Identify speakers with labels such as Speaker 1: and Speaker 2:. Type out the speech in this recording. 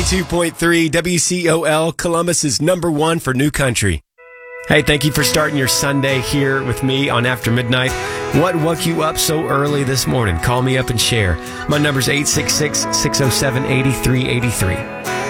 Speaker 1: 92.3 WCOL, Columbus is number one for new country. Hey, thank you for starting your Sunday here with me on After Midnight. What woke you up so early this morning? Call me up and share. My number's 866-607-8383.